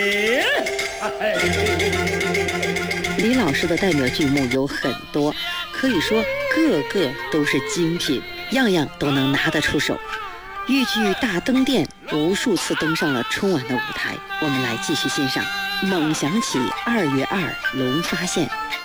李老师的代表剧目有很多，可以说个个都是精品，样样都能拿得出手。豫剧《大灯殿》无数次登上了春晚的舞台，我们来继续欣赏《猛想起2月2龙发现》。